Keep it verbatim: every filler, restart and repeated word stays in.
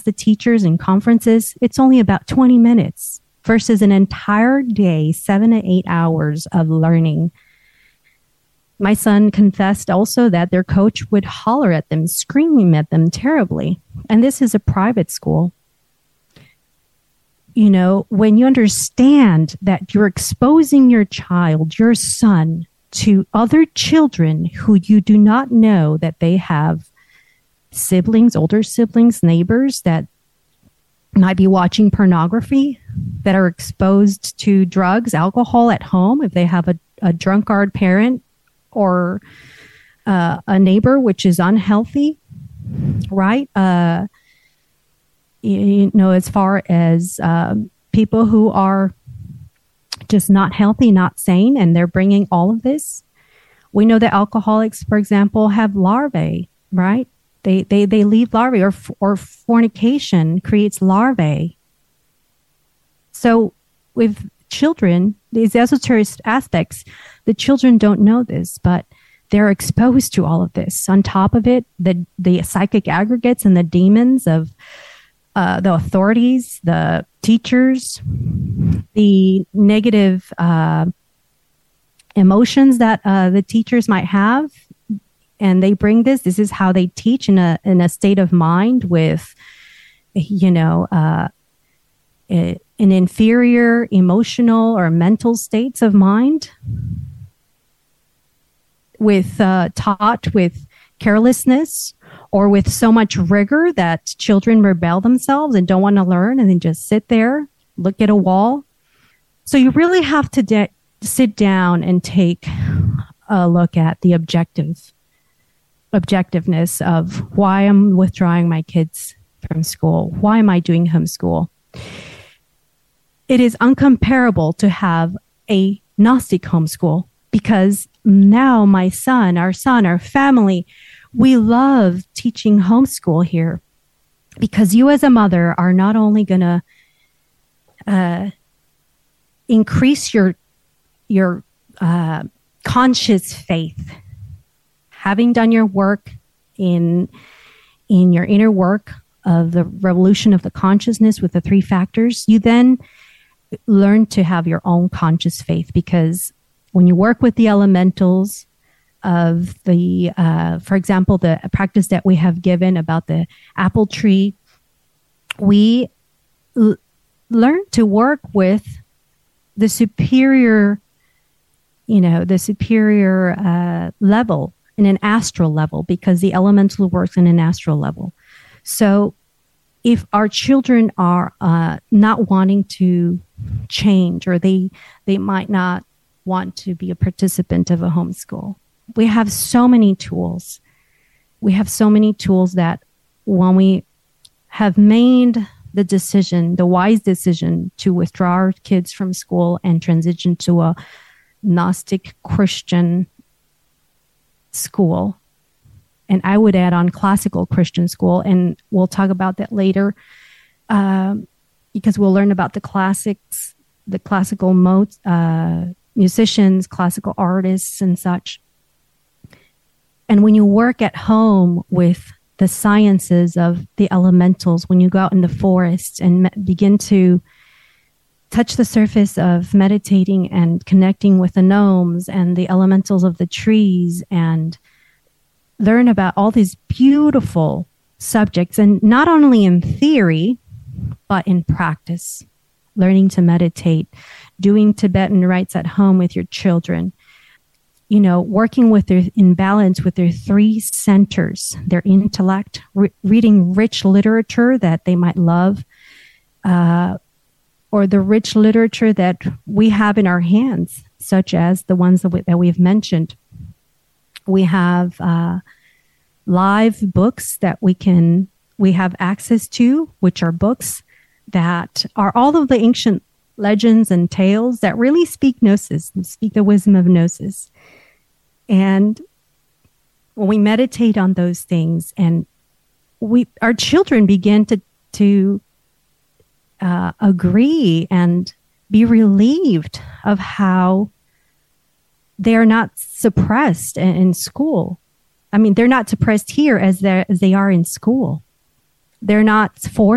the teachers in conferences, it's only about twenty minutes versus an entire day, seven to eight hours of learning. My son confessed also that their coach would holler at them, screaming at them terribly. And this is a private school. You know, when you understand that you're exposing your child, your son, to other children who you do not know that they have siblings, older siblings, neighbors that might be watching pornography, that are exposed to drugs, alcohol at home, if they have a, a drunkard parent or uh, a neighbor which is unhealthy, right? Uh, you, you know, as far as um, people who are just not healthy, not sane, and they're bringing all of this. We know that alcoholics, for example, have larvae, right? They they they leave larvae, or or fornication creates larvae. So with children, these esoteric aspects, the children don't know this, but they're exposed to all of this. On top of it, the the psychic aggregates and the demons of uh, the authorities, the teachers, the negative uh, emotions that uh, the teachers might have. And they bring this. This is how they teach in a in a state of mind with, you know, uh, a, an inferior emotional or mental states of mind. With uh, taught with carelessness or with so much rigor that children rebel themselves and don't want to learn, and then just sit there, look at a wall. So you really have to de- sit down and take a look at the objective. objectiveness of why I'm withdrawing my kids from school. Why am I doing homeschool? It is uncomparable to have a Gnostic homeschool, because now my son, our son, our family, we love teaching homeschool here, because you as a mother are not only going to uh, increase your your uh, conscious faith, having done your work in in your inner work of the revolution of the consciousness with the three factors, you then learn to have your own conscious faith, because when you work with the elementals of the, uh, for example, the practice that we have given about the apple tree, we l- learn to work with the superior, you know, the superior uh, level, in an astral level, because the elemental works in an astral level. So if our children are uh, not wanting to change, or they they might not want to be a participant of a homeschool, we have so many tools. We have so many tools that when we have made the decision, the wise decision to withdraw our kids from school and transition to a Gnostic Christian school, and I would add on classical Christian school, and we'll talk about that later, um, because we'll learn about the classics, the classical mo- uh, musicians, classical artists, and such. And when you work at home with the sciences of the elementals, when you go out in the forest and me- begin to touch the surface of meditating and connecting with the gnomes and the elementals of the trees, and learn about all these beautiful subjects, and not only in theory, but in practice, learning to meditate, doing Tibetan rites at home with your children, you know, working with their, in balance with their three centers, their intellect, re- reading rich literature that they might love, uh, or the rich literature that we have in our hands, such as the ones that, we, that we've mentioned. We have uh, live books that we can we have access to, which are books that are all of the ancient legends and tales that really speak gnosis, speak the wisdom of gnosis. And when we meditate on those things, and we our children begin to to Uh, agree and be relieved of how they are not suppressed in, in school. I mean, they're not suppressed here as, as they are in school. They're not forced